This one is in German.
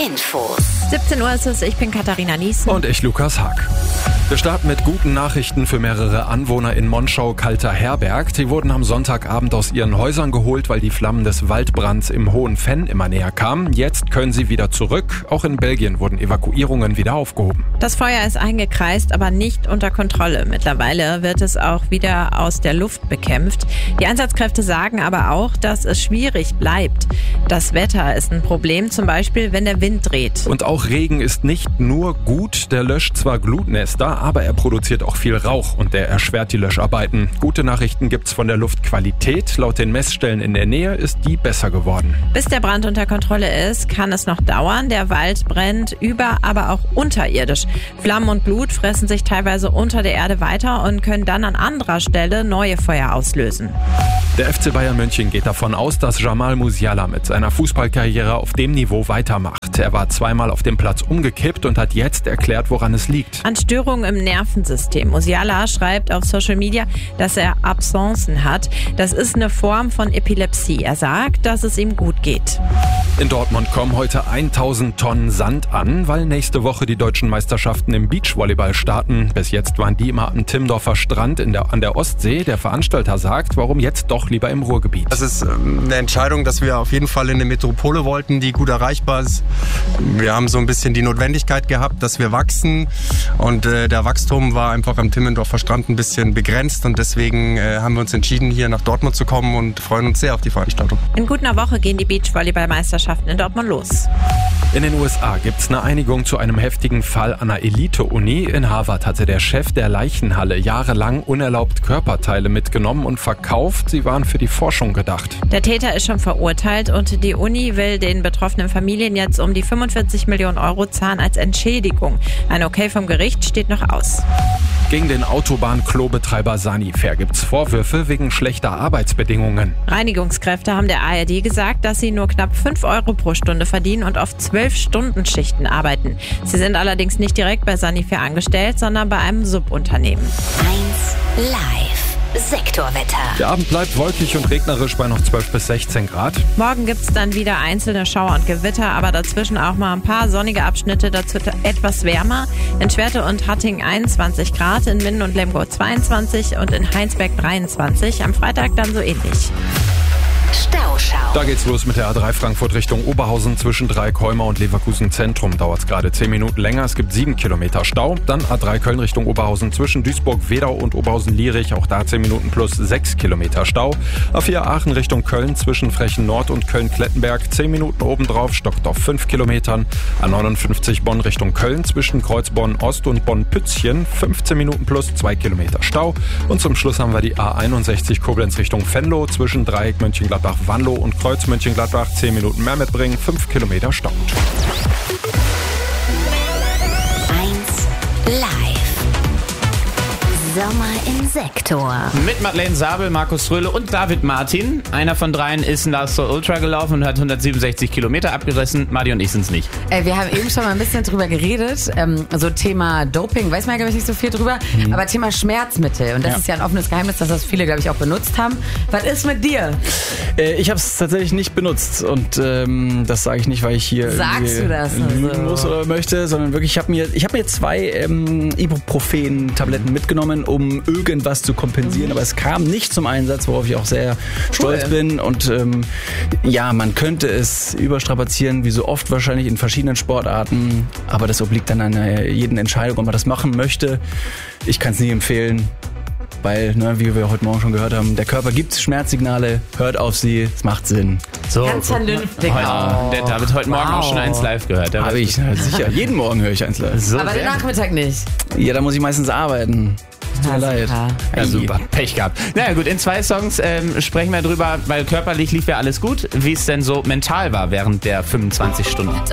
Infos. 17 Uhr ist es, ich bin Katharina Niesen. Und ich, Lukas Haag. Wir starten mit guten Nachrichten für mehrere Anwohner in Monschau-Kalter-Herberg. Die wurden am Sonntagabend aus ihren Häusern geholt, weil die Flammen des Waldbrands im Hohen Venn immer näher kamen. Jetzt können sie wieder zurück. Auch in Belgien wurden Evakuierungen wieder aufgehoben. Das Feuer ist eingekreist, aber nicht unter Kontrolle. Mittlerweile wird es auch wieder aus der Luft bekämpft. Die Einsatzkräfte sagen aber auch, dass es schwierig bleibt. Das Wetter ist ein Problem, zum Beispiel, wenn der Wind dreht. Und auch Regen ist nicht nur gut. Der löscht zwar Glutnester, aber er produziert auch viel Rauch und der erschwert die Löscharbeiten. Gute Nachrichten gibt's von der Luftqualität. Laut den Messstellen in der Nähe ist die besser geworden. Bis der Brand unter Kontrolle ist, kann es noch dauern. Der Wald brennt über, aber auch unterirdisch. Flammen und Blut fressen sich teilweise unter der Erde weiter und können dann an anderer Stelle neue Feuer auslösen. Der FC Bayern München geht davon aus, dass Jamal Musiala mit seiner Fußballkarriere auf dem Niveau weitermacht. Er war zweimal auf dem Platz umgekippt und hat jetzt erklärt, woran es liegt. An Störungen im Nervensystem. Musiala schreibt auf Social Media, dass er Absenzen hat. Das ist eine Form von Epilepsie. Er sagt, dass es ihm gut geht. In Dortmund kommen heute 1000 Tonnen Sand an, weil nächste Woche die deutschen Meisterschaften im Beachvolleyball starten. Bis jetzt waren die immer am Timmendorfer Strand an der Ostsee. Der Veranstalter sagt, warum jetzt doch lieber im Ruhrgebiet. Das ist eine Entscheidung, dass wir auf jeden Fall in eine Metropole wollten, die gut erreichbar ist. Wir haben so ein bisschen die Notwendigkeit gehabt, dass wir wachsen und der Wachstum war einfach am Timmendorfer Strand ein bisschen begrenzt und deswegen haben wir uns entschieden, hier nach Dortmund zu kommen und freuen uns sehr auf die Veranstaltung. In gut einer Woche gehen die Beachvolleyball-Meisterschaften in Dortmund los. In den USA gibt es eine Einigung zu einem heftigen Fall an einer Elite-Uni. In Harvard hatte der Chef der Leichenhalle jahrelang unerlaubt Körperteile mitgenommen und verkauft. Sie waren für die Forschung gedacht. Der Täter ist schon verurteilt und die Uni will den betroffenen Familien jetzt um die 45 Millionen Euro zahlen als Entschädigung. Ein Okay vom Gericht steht noch aus. Gegen den Autobahn-Klobetreiber Sanifair gibt's Vorwürfe wegen schlechter Arbeitsbedingungen. Reinigungskräfte haben der ARD gesagt, dass sie nur knapp 5 Euro pro Stunde verdienen und auf 12-Stunden-Schichten arbeiten. Sie sind allerdings nicht direkt bei Sanifair angestellt, sondern bei einem Subunternehmen. 1 Live. Sektorwetter. Der Abend bleibt wolkig und regnerisch bei noch 12 bis 16 Grad. Morgen gibt's dann wieder einzelne Schauer und Gewitter, aber dazwischen auch mal ein paar sonnige Abschnitte, dazu etwas wärmer. In Schwerte und Hatting 21 Grad, in Minden und Lemgo 22 und in Heinsberg 23. Am Freitag dann so ähnlich. Stauschau. Da geht's los mit der A3 Frankfurt Richtung Oberhausen zwischen Dreikäumer und Leverkusen Zentrum. Dauert's gerade 10 Minuten länger. Es gibt 7 Kilometer Stau. Dann A3 Köln Richtung Oberhausen zwischen Duisburg-Wedau und Oberhausen-Lierich. Auch da 10 Minuten plus 6 Kilometer Stau. A4 Aachen Richtung Köln zwischen Frechen Nord und Köln-Klettenberg. 10 Minuten obendrauf, stockt auf 5 Kilometern. A59 Bonn Richtung Köln zwischen Kreuzborn Ost und Bonn-Pützchen. 15 Minuten plus 2 Kilometer Stau. Und zum Schluss haben wir die A61 Koblenz Richtung Venlo zwischen Dreieck Mönchengladbach-Wanlo und Kreuz Mönchengladbach. 10 Minuten mehr mitbringen, 5 Kilometer Stau. 1 Live. Sommer im Sektor. Mit Madeleine Sabel, Markus Röhle und David Martin. Einer von dreien ist ein Last Ultra gelaufen und hat 167 Kilometer abgerissen. Madi und ich sind's nicht. Wir haben eben schon mal ein bisschen drüber geredet. So Thema Doping, weiß man ja, glaube ich, nicht so viel drüber. Aber Thema Schmerzmittel. Und das ist ja ein offenes Geheimnis, dass das viele, glaube ich, auch benutzt haben. Was ist mit dir? Ich habe es tatsächlich nicht benutzt. Und das sage ich nicht, weil ich hier Sagst du das lügen muss oder möchte, sondern wirklich, ich hab mir 2 Ibuprofen-Tabletten mitgenommen, um irgendwas zu kompensieren, aber es kam nicht zum Einsatz, worauf ich auch sehr stolz bin und man könnte es überstrapazieren, wie so oft wahrscheinlich in verschiedenen Sportarten, aber das obliegt dann an jeden Entscheidung, ob man das machen möchte. Ich kann es nie empfehlen, weil, wie wir heute Morgen schon gehört haben, der Körper gibt Schmerzsignale, hört auf sie, es macht Sinn. So, Ganz vernünftig. der David heute Morgen auch schon 1 Live gehört. Habe ich, sicher. Jeden Morgen höre ich 1 Live. So Aber den Nachmittag nicht. Ja, da muss ich meistens arbeiten. Tut mir leid. Ja, super. Pech gehabt. Naja gut, in 2 Songs sprechen wir drüber, weil körperlich lief ja alles gut, wie es denn so mental war während der 25 Stunden.